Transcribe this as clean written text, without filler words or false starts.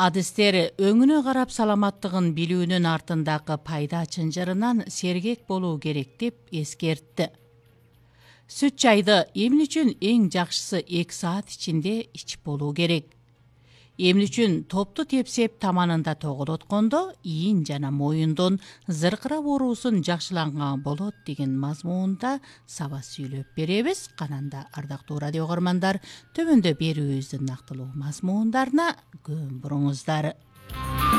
Адыстер өңүнө карап саламаттыгын билүүнүн артындагы пайда чынжырынан сергек болуу керек деп эскертти. Сүт чайды эмне үчүн эң жакшысы 2 саат ичинде ичип болуу керек. Эмне үчүн топту тепсеп таманында тоголоткондо ийин жана моюндун зыркырап оорусун жакшыланган болот деген мазмуунда сабак сүйлөп беребиз. Кананда ардактуу радио көрөрмандар, төмөндө берүүбүздүн нактылуу мазмуундарына көң буруңуздар.